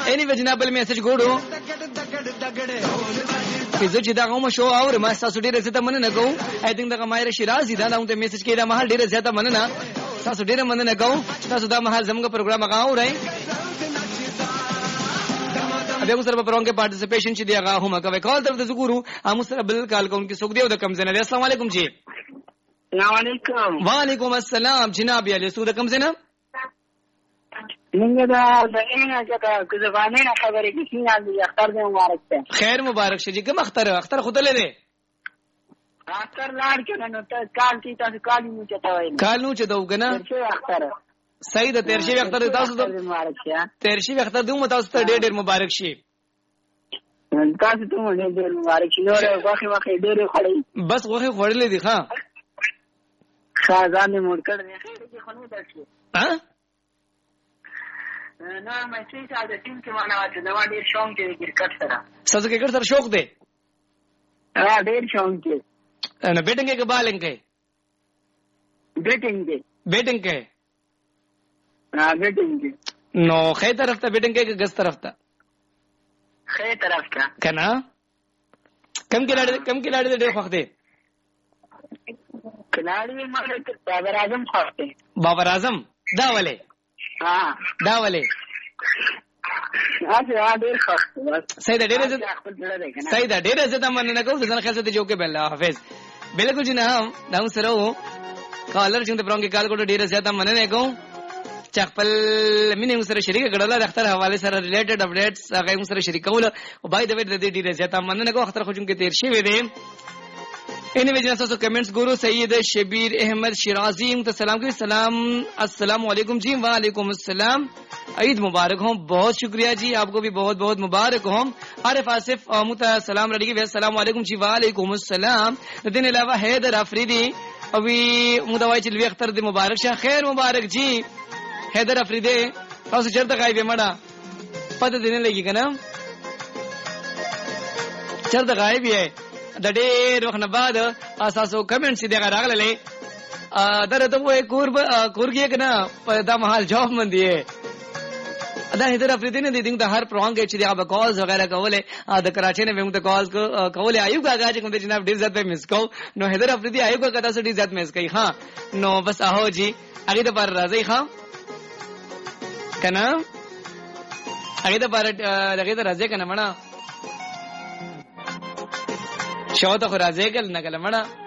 اني جناب بل میسج ګورو چې چې دا کوم شو اور ما تاسو ډیره زیاته مننه کوم آی تھنک دا مایر شیرازي دا نو ته میسج کې دا مهال ډیره زیاته مننه تاسو ډیره مننه کوم تاسو دا مهال زموږ پروګرام هغه راي ابه سره په پروګرام کې پارټیسپیشن چې دی هغه هم کوي کال تر د ګورو هم سره بل کال کوم کې سوګ دی او د کم زنه السلام علیکم جی السلام علیکم وعلیکم السلام جناب علی سوګ د کم زنه منګه دا دغه چې که زبانه نه خبرې کیږي نه اختر دې مبارک شه خیر مبارک شه جی کوم اختر خود له دې اختر لاړ کنه نو ته کال کی تاسو کال نو چته وای کال نو چته وګنه چې اختر صحیح د تیر شي اختر تاسو ته مبارک شه تیر شي اختر دوم تاسو ته ډېر مبارک شي تاسو ته ډېر مبارک شي نور واخې ډېر خړې بس واخې خړلې دي ښا خازانه مور کړ نه خیر کې خونی درشي ها نه مې چې تا د ټیم کې معنا واته دا ډېر شوق دی کرکټ سره سازو کرکټ سره شوق دی ډېر شوق دی نه بیٹنگ کې بالنگ کې بیٹنگ کې بیٹنگ کې نو خې طرف ته بیٹنگ کې ګس طرف ته خې طرف ته کنه کم کلاړي ډېر خوښ دی کلاړي مله بابر اعظم خوښ دی بابر اعظم دا ولې دا ولې ډېر خوښ صحیح ده ډېر عزت مننه کوم ځان خاصه ته جو کې بل حافظ بالکل جناب دا سره کالر چې د پرونګي کال کوټ ډېر زیاته مننه کوم چې خپل مینه سره شریک کړل د اختر حواله سره ریلیټډ اپډیټس هغه سره شریکول او بای د وې د ډېر زیاته مننه کوم اختر خوشم کې تیر شي وې دي ان وجنا تاسو کمنټس ګورو سید شبیر احمد شیرازی ته سلام کوي السلام علیکم جی وعلیکم السلام عید مبارک ہو بہت شکریہ جی آپ کو بھی بہت بہت مبارک ہو عارف آصف سلام علیکم السلام علیکم جی وعلیکم السلام دین علاوہ حیدر افریدی ابھی مدوای چلوی اختر دی مبارک شاه خیر مبارک جی حیدر افریدی تاسو چرته غایب مړه پته دینه لګی کنه چرته غایب یې د ډېر وخت نه بعد اساسو کمنټس دی راغله درته وې کورګي کنه په دا محل جواب مندي دا حیدر افریدی نه دي د هر پروګرام کې چې دا کالز وغیرہ کوله د کراچۍ نه موږ ته کال کوله ایوب کاغه چې کوم د جناب ډیر زیات مس کو نو حیدر افریدی ایوب کاغه تاسو ډیر زیات مس کوي ها نو بس اهو جی هغه د پر راځي ها کنه هغه د پر هغه د راځي کنه مړه شاو ته راځي کله نه کله مړه